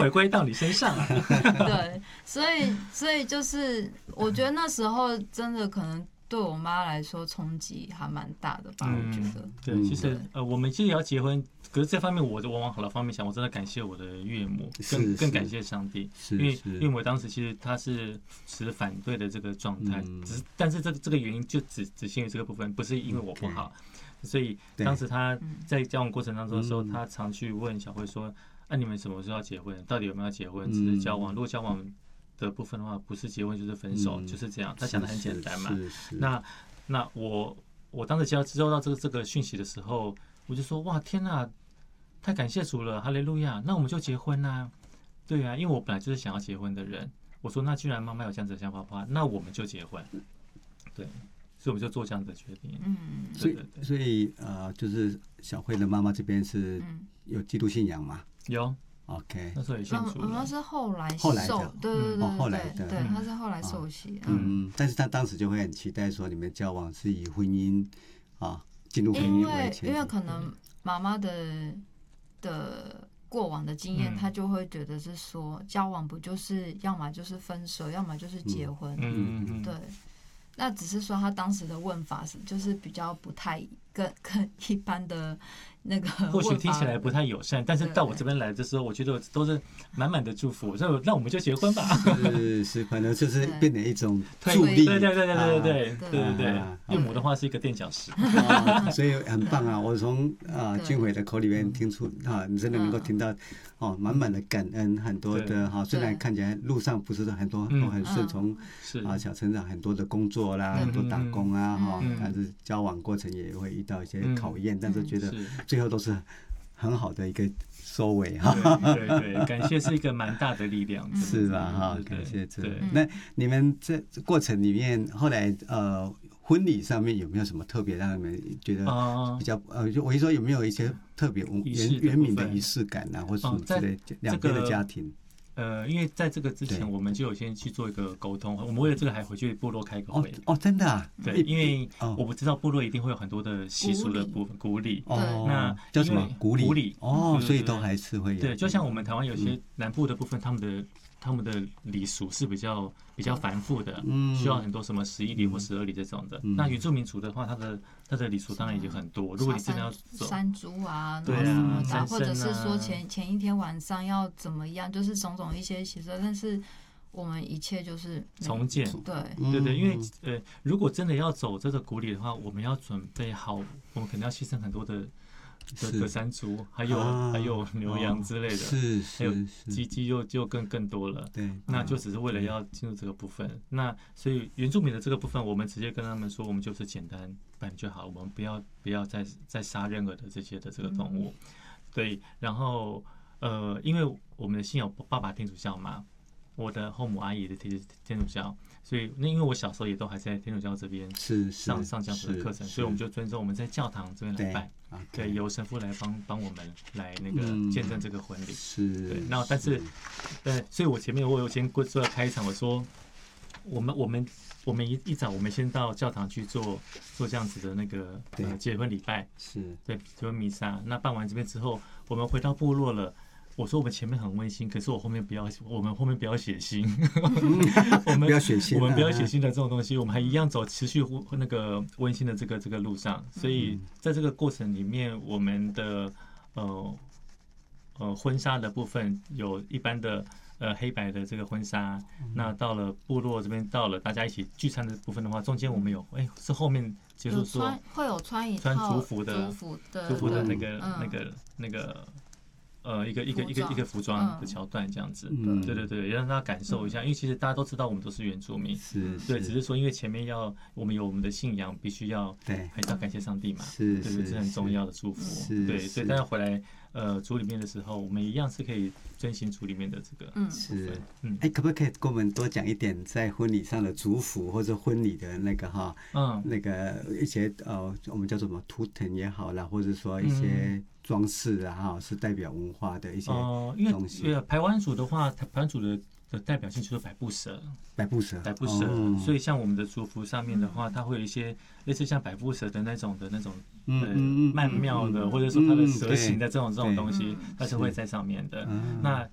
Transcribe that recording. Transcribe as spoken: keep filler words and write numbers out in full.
回归到你身上。 对，所以所以就是我觉得那时候真的可能对我妈来说冲击还蛮大的吧，我觉得。 对，其实呃，我们其实也要结婚，可是这方面我就往好的方面想，我真的感谢我的岳母，更更感谢上帝，因为岳母当时其实她是持反对的这个状态，只是但是这这个原因就只只限于这个部分，不是因为我不好。所以当时他在交往过程当中的时候，他常去问小慧说：“啊，你们什么时候要结婚？到底有没有要结婚？只是交往？如果交往的部分的话，不是结婚就是分手，就是这样。”他想的很简单嘛。那那我我当时接到知道到这个这个讯息的时候，我就说：“哇，天哪，太感谢主了，哈利路亚！那我们就结婚啦。”对啊，因为我本来就是想要结婚的人。我说：“那既然妈妈有这样子的想法的话，那我们就结婚。”对。所以我们就做这样的决定。嗯， 所以所以呃，就是小慧的妈妈这边是有基督信仰吗？ 有。 OK， 那时候也信主了。 妈妈是后来后来的， 对对对， 后来的， 对，她是后来受洗。 嗯，但是她当时就会很期待说，你们交往是以婚姻啊进入婚姻为前提。 因为可能妈妈的的过往的经验，她就会觉得是说，交往不就是要么就是分手，要么就是结婚。嗯，对。那只是说他当时的问法是，就是比较不太跟跟一般的那个， 或许听起来不太友善，但是到我这边来的时候，我觉得都是满满的祝福，所以那我们就结婚吧。 是是，可能就是变成一种助力。 对对对对对对对对对。岳母的话是一个垫脚石， 所以很棒啊！我从啊俊伟的口里面听出啊，你真的能够听到哦满满的感恩，很多的哈。虽然看起来路上不是很多都很顺从，啊小成长很多的工作啦，很多打工啊哈，但是交往过程也会遇到一些考验，但是觉得最后都是很好的一个收尾哈。 对对，感谢是一个蛮大的力量， 是吧？哈，感谢这。那你们这过程里面，后来呃婚礼上面有没有什么特别让你们觉得比较呃，就我一说有没有一些特别原原民的仪式感啊，或什么之类，两边的家庭。 呃，因为在这个之前，我们就有先去做一个沟通。我们为了这个还回去部落开个会。 哦，真的啊？ 对，因为我不知道部落一定会有很多的习俗的部分，古礼。 哦， 那叫什么古礼？ 古礼。 哦，所以都还是会有。 对，就像我们台湾有些南部的部分，他们的他们的礼俗是比较比较繁复的，需要很多什么十一礼或十二礼这种的。那原住民族的话，他的他的礼俗当然已经很多。如果你真的要走山猪啊， 对啊， 或者是说前前一天晚上要怎么样，就是种种一些习俗，但是我们一切就是重建。 对对对，因为呃，如果真的要走这个古礼的话，我们要准备好，我们可能要牺牲很多的。的的山猪，还有、啊、还有牛羊之类的， 是还有鸡鸡就就更更多了。 对， 那就只是为了要进入这个部分。那所以原住民的这个部分，我们直接跟他们说，我们就是简单办就好，我们不要不要再再杀任何的这些的这个动物。嗯、对，然后呃，因为我们的信仰爸爸天主教嘛，我的后母阿姨的天天主教。所以，那因为我小时候也都还在天主教这边上上这样子的课程，所以我们就尊重我们在教堂这边来办，对，由神父来帮帮我们来那个见证这个婚礼。 是， 对。然后，但是，呃，所以我前面我有先做了开场，我说，我们我们我们一一早我们先到教堂去做做这样子的那个呃结婚礼拜， 是对结婚弥撒。那办完这边之后，我们回到部落了。我说我们前面很温馨，可是我后面不要，我们后面不要血腥，我们不要血腥， 我们不要血腥的这种东西，我们还一样走持续那个温馨的这个这个路上。所以在这个过程里面，我们的呃呃婚纱的部分有一般的呃黑白的这个婚纱，那到了部落这边，到了大家一起聚餐的部分的话，中间我们有哎是后面结束说会有穿一穿族服的族服的族服的那个那个那个。呃，一个一个一个一个服装的桥段这样子，嗯、对对对，也让大家感受一下，因为其实大家都知道我们都是原住民， 是， 对，只是说因为前面要我们有我们的信仰，必须要对， 还是要感谢上帝嘛， 是， 对对，这是很重要的祝福，对，所以大家回来呃主里面的时候，我们一样是可以遵循主里面的这个， 嗯， 是，嗯，哎，可不可以跟我们多讲一点在婚礼上的祝福或者婚礼的那个哈，嗯，那个一些呃，我们叫做什么图腾也好啦，或者说一些。装饰啊，哈，是代表文化的一些东西。呃、 因为排湾族的话，排湾族的的代表性就是百步蛇， 百步蛇， 百步蛇。哦、所以像我们的族服上面的话，它会有一些类似像百步蛇的那种的那种，嗯、呃，曼妙的，嗯、或者说它的蛇形的这种、嗯、这种东西，它是会在上面的。嗯、那